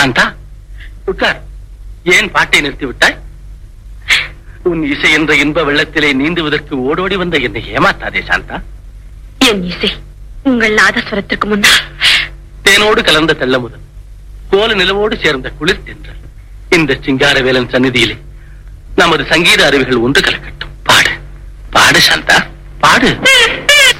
சாந்தா, உட்கார். ஏன் பாட்டை நிறுத்திவிட்டாய்? உன் இசை என்ற இன்ப வெள்ளத்திலே நீந்துவதற்கு ஓடோடி வந்த என்னை ஏமாத்தாதே சாந்தா. என் இசை உங்கள் நாதஸ்வரத்திற்கு முன்னால் தேனோடு கலந்த தெள்ளமுதல், கோல நிலவோடு சேர்ந்த குளிர் தென்றல். இந்த சிங்காரவேலன் சந்நிதியிலே நமது சங்கீத அருவிகள் ஒன்று கலக்கட்டும். பாடு பாடு சாந்தா, பாடு.